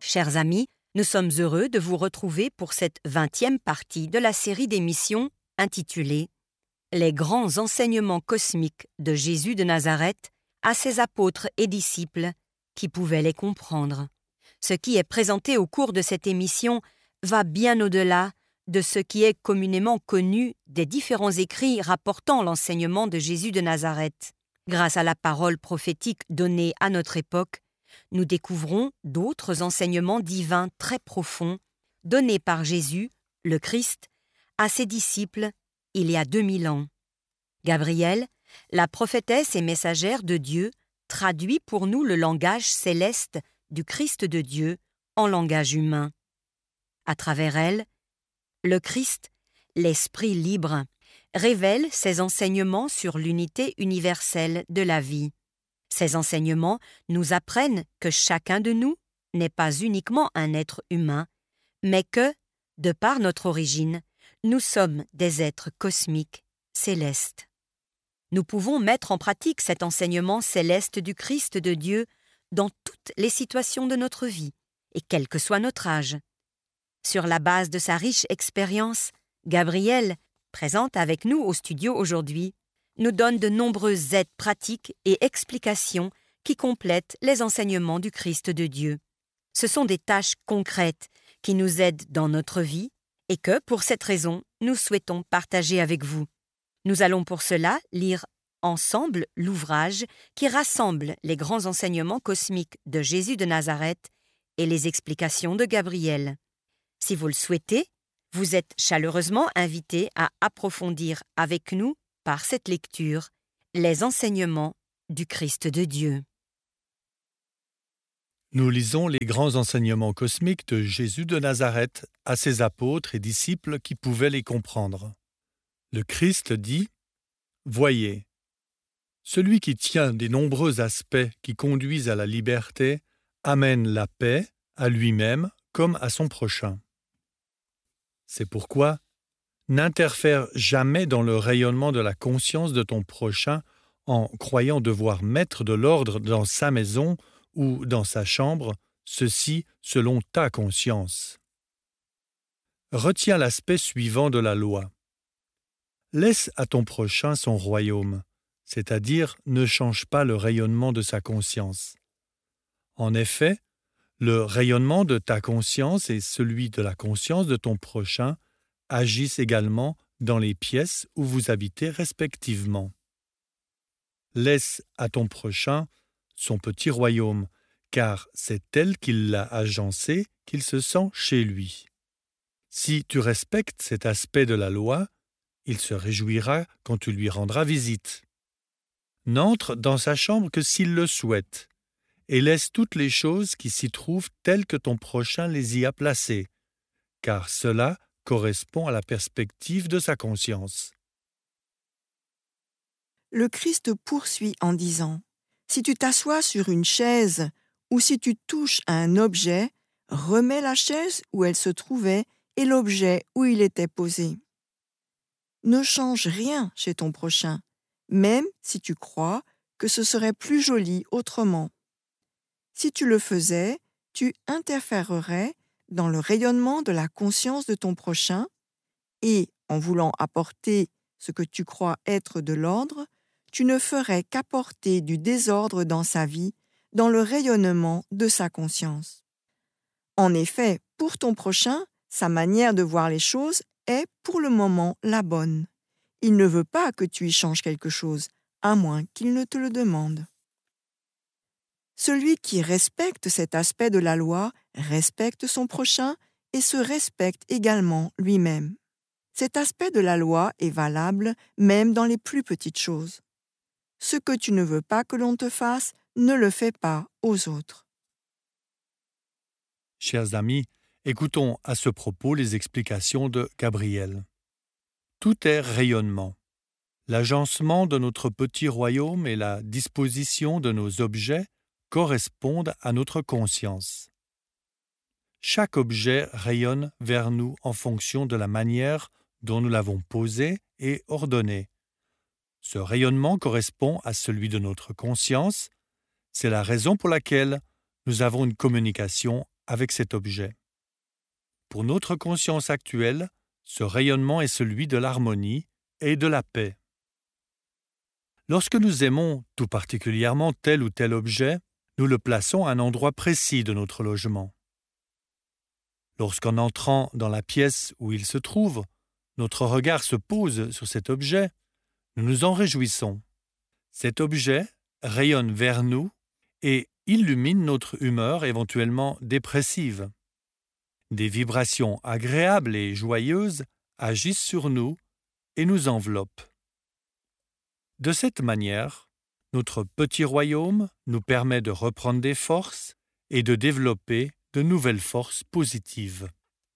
Chers amis, nous sommes heureux de vous retrouver pour cette 20e partie de la série d'émissions intitulée « Les grands enseignements cosmiques de Jésus de Nazareth à ses apôtres et disciples qui pouvaient les comprendre ». Ce qui est présenté au cours de cette émission va bien au-delà de ce qui est communément connu des différents écrits rapportant l'enseignement de Jésus de Nazareth. Grâce à la parole prophétique donnée à notre époque, nous découvrons d'autres enseignements divins très profonds donnés par Jésus, le Christ, à ses disciples il y a 2000 ans. Gabrielle, la prophétesse et messagère de Dieu, traduit pour nous le langage céleste du Christ de Dieu en langage humain. À travers elle, le Christ, l'Esprit libre, révèle ses enseignements sur l'unité universelle de la vie. Ces enseignements nous apprennent que chacun de nous n'est pas uniquement un être humain, mais que, de par notre origine, nous sommes des êtres cosmiques, célestes. Nous pouvons mettre en pratique cet enseignement céleste du Christ de Dieu dans toutes les situations de notre vie, et quel que soit notre âge. Sur la base de sa riche expérience, Gabrielle, présente avec nous au studio aujourd'hui, nous donne de nombreuses aides pratiques et explications qui complètent les enseignements du Christ de Dieu. Ce sont des tâches concrètes qui nous aident dans notre vie et que, pour cette raison, nous souhaitons partager avec vous. Nous allons pour cela lire ensemble l'ouvrage qui rassemble les grands enseignements cosmiques de Jésus de Nazareth et les explications de Gabrielle. Si vous le souhaitez, vous êtes chaleureusement invités à approfondir avec nous, par cette lecture, les enseignements du Christ de Dieu. Nous lisons les grands enseignements cosmiques de Jésus de Nazareth à ses apôtres et disciples qui pouvaient les comprendre. Le Christ dit « Voyez, celui qui tient des nombreux aspects qui conduisent à la liberté amène la paix à lui-même comme à son prochain. C'est pourquoi n'interfère jamais dans le rayonnement de la conscience de ton prochain en croyant devoir mettre de l'ordre dans sa maison ou dans sa chambre, ceci selon ta conscience. Retiens l'aspect suivant de la loi. Laisse à ton prochain son royaume, c'est-à-dire ne change pas le rayonnement de sa conscience. En effet, le rayonnement de ta conscience et celui de la conscience de ton prochain agissent également dans les pièces où vous habitez respectivement. Laisse à ton prochain son petit royaume, car c'est tel qu'il l'a agencé qu'il se sent chez lui. Si tu respectes cet aspect de la loi, il se réjouira quand tu lui rendras visite. N'entre dans sa chambre que s'il le souhaite, et laisse toutes les choses qui s'y trouvent telles que ton prochain les y a placées, car cela correspond à la perspective de sa conscience. Le Christ poursuit en disant « Si tu t'assois sur une chaise ou si tu touches à un objet, remets la chaise où elle se trouvait et l'objet où il était posé. Ne change rien chez ton prochain, même si tu crois que ce serait plus joli autrement. Si tu le faisais, tu interférerais dans le rayonnement de la conscience de ton prochain et, en voulant apporter ce que tu crois être de l'ordre, tu ne ferais qu'apporter du désordre dans sa vie, dans le rayonnement de sa conscience. En effet, pour ton prochain, sa manière de voir les choses est pour le moment la bonne. Il ne veut pas que tu y changes quelque chose, à moins qu'il ne te le demande. Celui qui respecte cet aspect de la loi respecte son prochain et se respecte également lui-même. Cet aspect de la loi est valable même dans les plus petites choses. Ce que tu ne veux pas que l'on te fasse, ne le fais pas aux autres. Chers amis, écoutons à ce propos les explications de Gabrielle. Tout est rayonnement. L'agencement de notre petit royaume et la disposition de nos objets correspondent à notre conscience. Chaque objet rayonne vers nous en fonction de la manière dont nous l'avons posé et ordonné. Ce rayonnement correspond à celui de notre conscience. C'est la raison pour laquelle nous avons une communication avec cet objet. Pour notre conscience actuelle, ce rayonnement est celui de l'harmonie et de la paix. Lorsque nous aimons tout particulièrement tel ou tel objet, nous le plaçons à un endroit précis de notre logement. Lorsqu'en entrant dans la pièce où il se trouve, notre regard se pose sur cet objet, nous nous en réjouissons. Cet objet rayonne vers nous et illumine notre humeur éventuellement dépressive. Des vibrations agréables et joyeuses agissent sur nous et nous enveloppent. De cette manière, notre petit royaume nous permet de reprendre des forces et de développer de nouvelles forces positives.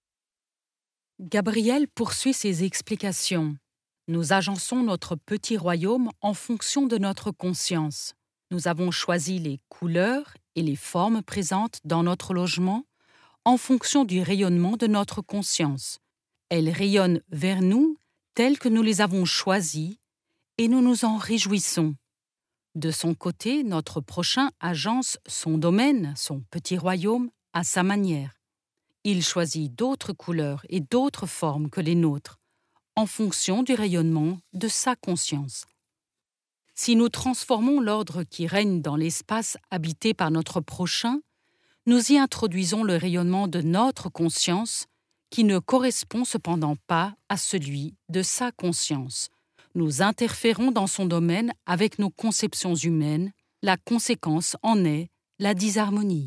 Gabriel poursuit ses explications. Nous agençons notre petit royaume en fonction de notre conscience. Nous avons choisi les couleurs et les formes présentes dans notre logement en fonction du rayonnement de notre conscience. Elles rayonnent vers nous telles que nous les avons choisies et nous nous en réjouissons. De son côté, notre prochain agence son domaine, son petit royaume, à sa manière. Il choisit d'autres couleurs et d'autres formes que les nôtres, en fonction du rayonnement de sa conscience. Si nous transformons l'ordre qui règne dans l'espace habité par notre prochain, nous y introduisons le rayonnement de notre conscience qui ne correspond cependant pas à celui de sa conscience. Nous interférons dans son domaine avec nos conceptions humaines. La conséquence en est la disharmonie.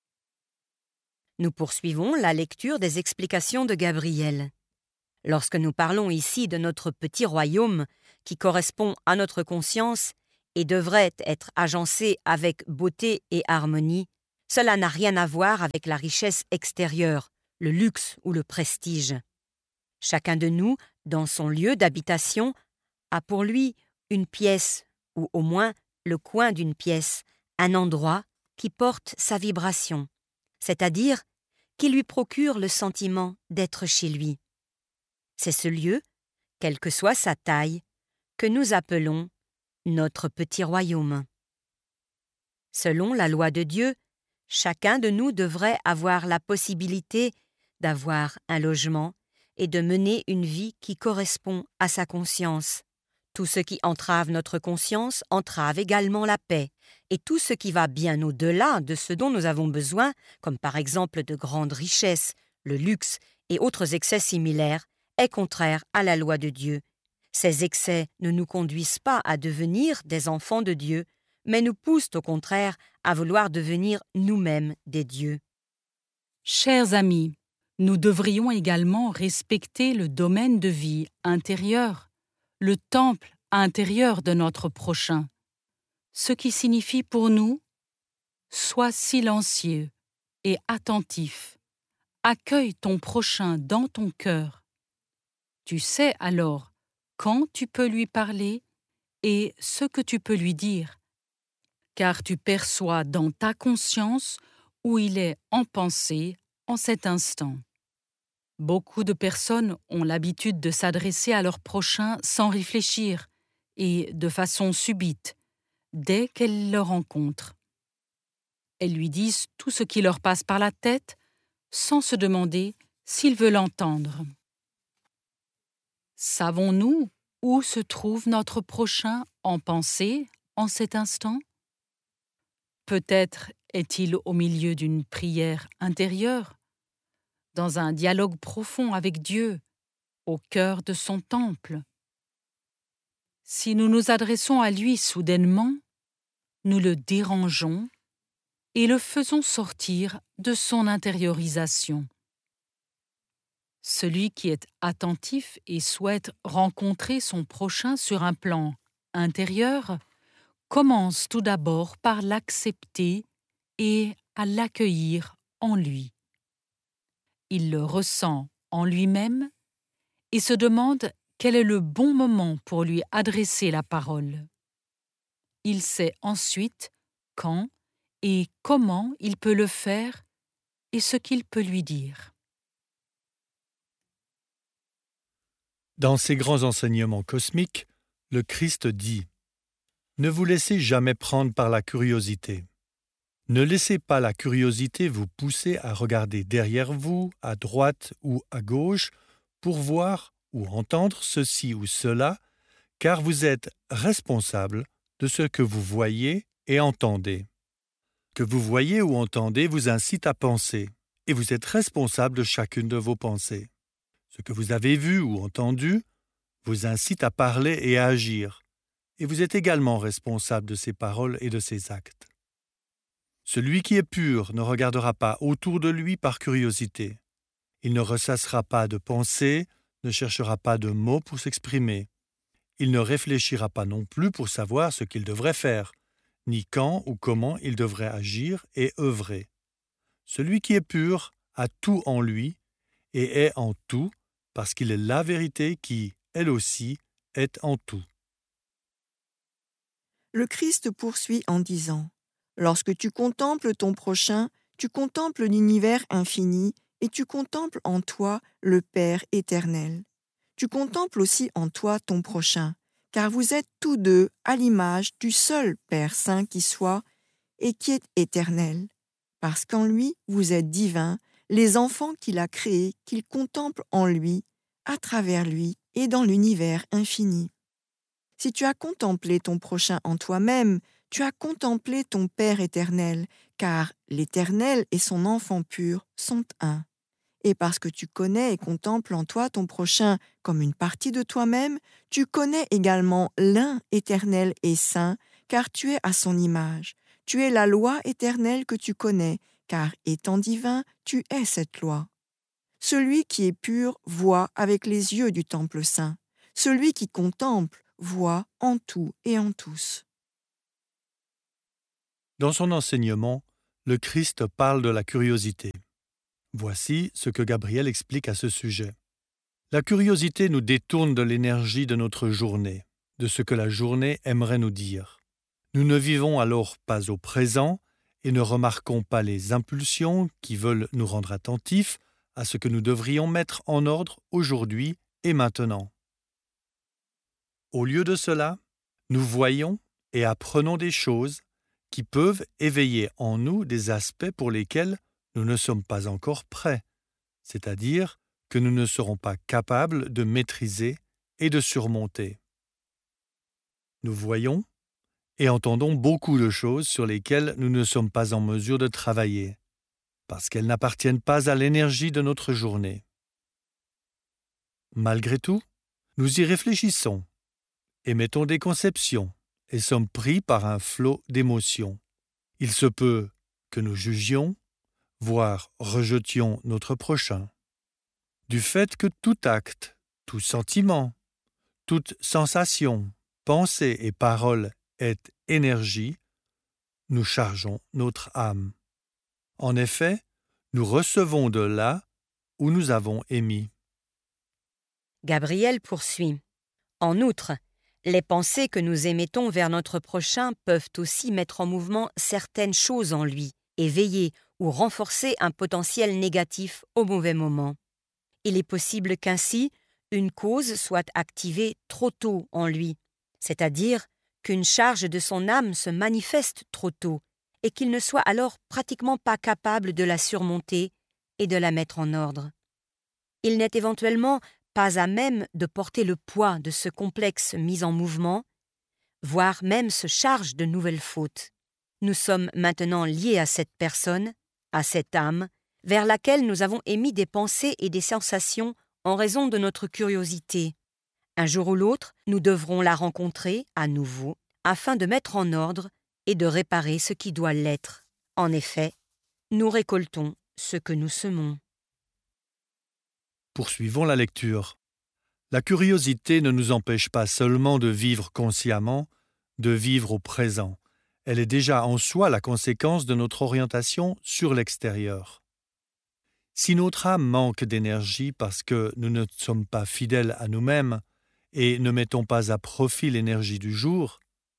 Nous poursuivons la lecture des explications de Gabriel. Lorsque nous parlons ici de notre petit royaume qui correspond à notre conscience et devrait être agencé avec beauté et harmonie, cela n'a rien à voir avec la richesse extérieure, le luxe ou le prestige. Chacun de nous, dans son lieu d'habitation, a pour lui une pièce, ou au moins le coin d'une pièce, un endroit qui porte sa vibration, c'est-à-dire qui lui procure le sentiment d'être chez lui. C'est ce lieu, quelle que soit sa taille, que nous appelons notre petit royaume. Selon la loi de Dieu, chacun de nous devrait avoir la possibilité d'avoir un logement et de mener une vie qui correspond à sa conscience. Tout ce qui entrave notre conscience entrave également la paix, et tout ce qui va bien au-delà de ce dont nous avons besoin, comme par exemple de grandes richesses, le luxe et autres excès similaires, est contraire à la loi de Dieu. Ces excès ne nous conduisent pas à devenir des enfants de Dieu, mais nous poussent au contraire à vouloir devenir nous-mêmes des dieux. Chers amis, nous devrions également respecter le domaine de vie intérieur, le temple intérieur de notre prochain, ce qui signifie pour nous « Sois silencieux et attentif, accueille ton prochain dans ton cœur. Tu sais alors quand tu peux lui parler et ce que tu peux lui dire, car tu perçois dans ta conscience où il est en pensée en cet instant. » Beaucoup de personnes ont l'habitude de s'adresser à leur prochain sans réfléchir et de façon subite, dès qu'elles le rencontrent. Elles lui disent tout ce qui leur passe par la tête sans se demander s'il veut l'entendre. Savons-nous où se trouve notre prochain en pensée en cet instant? Peut-être est-il au milieu d'une prière intérieure, dans un dialogue profond avec Dieu, au cœur de son temple. Si nous nous adressons à lui soudainement, nous le dérangeons et le faisons sortir de son intériorisation. Celui qui est attentif et souhaite rencontrer son prochain sur un plan intérieur commence tout d'abord par l'accepter et à l'accueillir en lui. Il le ressent en lui-même et se demande quel est le bon moment pour lui adresser la parole. Il sait ensuite quand et comment il peut le faire et ce qu'il peut lui dire. Dans ses grands enseignements cosmiques, le Christ dit « Ne vous laissez jamais prendre par la curiosité. Ne laissez pas la curiosité vous pousser à regarder derrière vous, à droite ou à gauche, pour voir ou entendre ceci ou cela, car vous êtes responsable de ce que vous voyez et entendez. Que vous voyez ou entendez vous incite à penser, et vous êtes responsable de chacune de vos pensées. Ce que vous avez vu ou entendu vous incite à parler et à agir, et vous êtes également responsable de ses paroles et de ses actes. Celui qui est pur ne regardera pas autour de lui par curiosité. Il ne ressassera pas de pensées, ne cherchera pas de mots pour s'exprimer. Il ne réfléchira pas non plus pour savoir ce qu'il devrait faire, ni quand ou comment il devrait agir et œuvrer. Celui qui est pur a tout en lui et est en tout, parce qu'il est la vérité qui, elle aussi, est en tout. Le Christ poursuit en disant « Lorsque tu contemples ton prochain, tu contemples l'univers infini et tu contemples en toi le Père éternel. Tu contemples aussi en toi ton prochain, car vous êtes tous deux à l'image du seul Père saint qui soit et qui est éternel. Parce qu'en lui, vous êtes divins, les enfants qu'il a créés, qu'il contemple en lui, à travers lui et dans l'univers infini. Si tu as contemplé ton prochain en toi-même, tu as contemplé ton Père éternel, car l'Éternel et son enfant pur sont un. Et parce que tu connais et contemples en toi ton prochain comme une partie de toi-même, tu connais également l'un éternel et saint, car tu es à son image. Tu es la loi éternelle que tu connais, car étant divin, tu es cette loi. Celui qui est pur voit avec les yeux du temple saint. Celui qui contemple voit en tout et en tous. Dans son enseignement, le Christ parle de la curiosité. Voici ce que Gabriel explique à ce sujet. La curiosité nous détourne de l'énergie de notre journée, de ce que la journée aimerait nous dire. Nous ne vivons alors pas au présent et ne remarquons pas les impulsions qui veulent nous rendre attentifs à ce que nous devrions mettre en ordre aujourd'hui et maintenant. Au lieu de cela, nous voyons et apprenons des choses qui peuvent éveiller en nous des aspects pour lesquels nous ne sommes pas encore prêts, c'est-à-dire que nous ne serons pas capables de maîtriser et de surmonter. Nous voyons et entendons beaucoup de choses sur lesquelles nous ne sommes pas en mesure de travailler, parce qu'elles n'appartiennent pas à l'énergie de notre journée. Malgré tout, nous y réfléchissons, émettons des conceptions et sommes pris par un flot d'émotions. Il se peut que nous jugions, voire rejetions notre prochain. Du fait que tout acte, tout sentiment, toute sensation, pensée et parole est énergie, nous chargeons notre âme. En effet, nous recevons de là où nous avons émis. Gabriel poursuit. En outre, les pensées que nous émettons vers notre prochain peuvent aussi mettre en mouvement certaines choses en lui, éveiller ou renforcer un potentiel négatif au mauvais moment. Il est possible qu'ainsi, une cause soit activée trop tôt en lui, c'est-à-dire qu'une charge de son âme se manifeste trop tôt et qu'il ne soit alors pratiquement pas capable de la surmonter et de la mettre en ordre. Il n'est éventuellement pas à même de porter le poids de ce complexe mis en mouvement, voire même se charge de nouvelles fautes. Nous sommes maintenant liés à cette personne, à cette âme, vers laquelle nous avons émis des pensées et des sensations en raison de notre curiosité. Un jour ou l'autre, nous devrons la rencontrer à nouveau afin de mettre en ordre et de réparer ce qui doit l'être. En effet, nous récoltons ce que nous semons. Poursuivons la lecture. La curiosité ne nous empêche pas seulement de vivre consciemment, de vivre au présent. Elle est déjà en soi la conséquence de notre orientation sur l'extérieur. Si notre âme manque d'énergie parce que nous ne sommes pas fidèles à nous-mêmes et ne mettons pas à profit l'énergie du jour,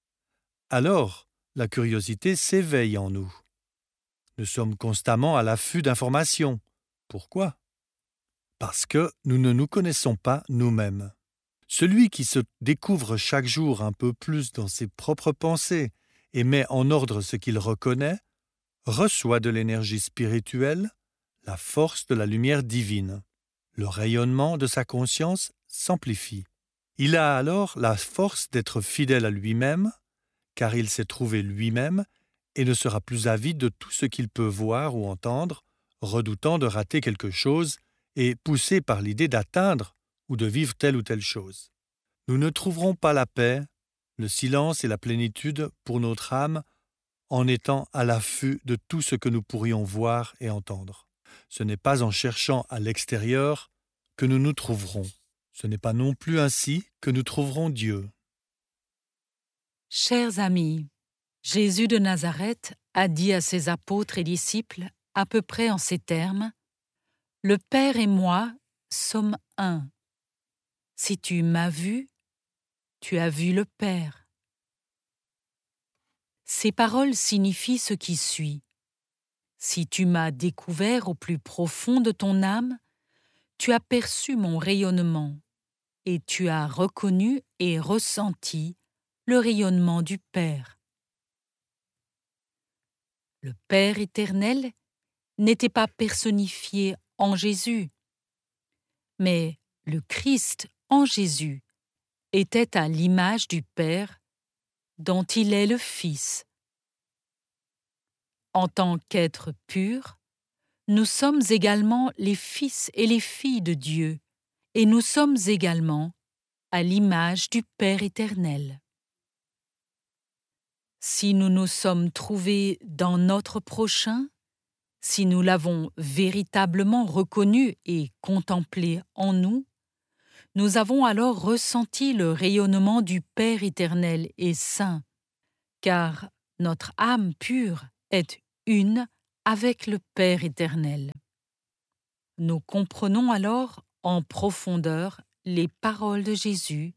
alors la curiosité s'éveille en nous. Nous sommes constamment à l'affût d'informations. Pourquoi ? Parce que nous ne nous connaissons pas nous-mêmes. Celui qui se découvre chaque jour un peu plus dans ses propres pensées et met en ordre ce qu'il reconnaît, reçoit de l'énergie spirituelle, la force de la lumière divine. Le rayonnement de sa conscience s'amplifie. Il a alors la force d'être fidèle à lui-même, car il s'est trouvé lui-même et ne sera plus avide de tout ce qu'il peut voir ou entendre, redoutant de rater quelque chose et poussé par l'idée d'atteindre ou de vivre telle ou telle chose. Nous ne trouverons pas la paix, le silence et la plénitude pour notre âme en étant à l'affût de tout ce que nous pourrions voir et entendre. Ce n'est pas en cherchant à l'extérieur que nous nous trouverons. Ce n'est pas non plus ainsi que nous trouverons Dieu. Chers amis, Jésus de Nazareth a dit à ses apôtres et disciples à peu près en ces termes : « Le Père et moi sommes un. Si tu m'as vu, tu as vu le Père. » Ces paroles signifient ce qui suit. Si tu m'as découvert au plus profond de ton âme, tu as perçu mon rayonnement et tu as reconnu et ressenti le rayonnement du Père. Le Père éternel n'était pas personnifié en Jésus, mais le Christ en Jésus était à l'image du Père dont il est le Fils. En tant qu'êtres purs, nous sommes également les fils et les filles de Dieu, et nous sommes également à l'image du Père éternel. Si nous nous sommes trouvés dans notre prochain, si nous l'avons véritablement reconnu et contemplé en nous, nous avons alors ressenti le rayonnement du Père éternel et saint, car notre âme pure est une avec le Père éternel. Nous comprenons alors en profondeur les paroles de Jésus